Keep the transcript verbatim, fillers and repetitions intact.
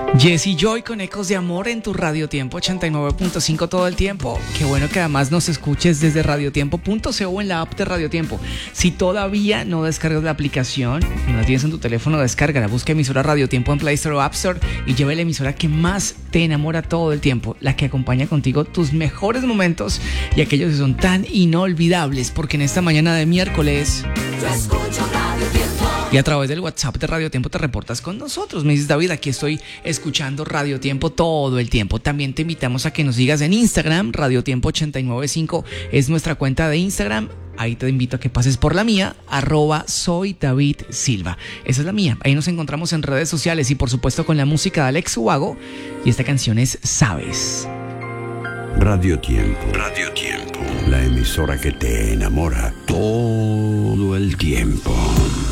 Jesse Joy con Ecos de Amor en tu Radio Tiempo ochenta y nueve punto cinco todo el tiempo. Qué bueno que además nos escuches desde radiotiempo punto co o en la app de Radio Tiempo. Si todavía no descargas la aplicación, no la tienes en tu teléfono, descárgala. Busca emisora Radio Tiempo en Play Store o App Store y lleva la emisora que más te enamora todo el tiempo, la que acompaña contigo tus mejores momentos y aquellos que son tan inolvidables, porque en esta mañana de miércoles yo escucho Radio Tiempo. Y a través del WhatsApp de Radio Tiempo te reportas con nosotros. Me dices, David, aquí estoy escuchando Radio Tiempo todo el tiempo. También te invitamos a que nos sigas en Instagram. Radio Tiempo ochenta y nueve punto cinco es nuestra cuenta de Instagram. Ahí te invito a que pases por la mía, arroba soy David Silva. Esa es la mía. Ahí nos encontramos en redes sociales y por supuesto con la música de Alex Ubago. Y esta canción es Sabes. Radio Tiempo. Radio Tiempo. La emisora que te enamora todo el tiempo.